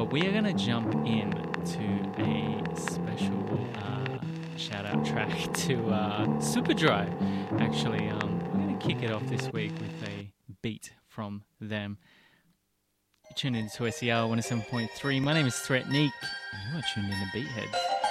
But we are going to jump in to a special shout-out track to Superdry. Actually, we're going to kick it off this week with a beat from them. You're tuned into SER 107.3. My name is Threat Neek, and you are tuned in to Beatheads.